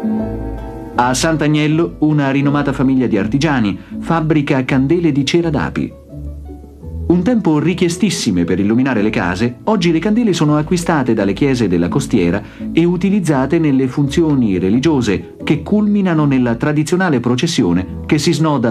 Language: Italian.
A Sant'Agnello una rinomata famiglia di artigiani fabbrica candele di cera d'api. Un tempo richiestissime per illuminare le case, oggi le candele sono acquistate dalle chiese della costiera e utilizzate nelle funzioni religiose che culminano nella tradizionale processione che si snoda